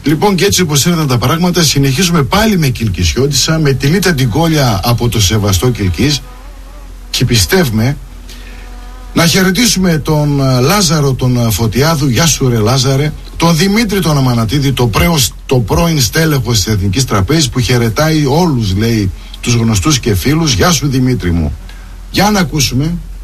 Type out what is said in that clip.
Λοιπόν, και έτσι όπως έρθαν τα πράγματα, συνεχίζουμε πάλι με Κιλκισιώτισσα, με τη Λίτα την Κόλια από το σεβαστό Κιλκής, και πιστεύουμε να χαιρετήσουμε τον Λάζαρο τον Φωτιάδου, γεια σου ρε Λάζαρε, τον Δημήτρη τον Αμανατίδη, το πρώην στέλεχος της Εθνικής Τραπέζης, που χαιρετάει όλους, λέει, τους γνωστούς και φίλους. Γεια σου Δημήτρη μου. Για να ακούσουμε